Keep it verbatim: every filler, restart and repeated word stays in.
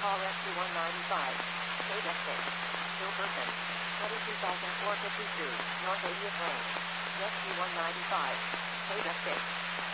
call S Q one ninety-five. Data six. Two person. twenty-two thousand four hundred fifty-two. North eightieth Lane. S Q one ninety-five. Data six.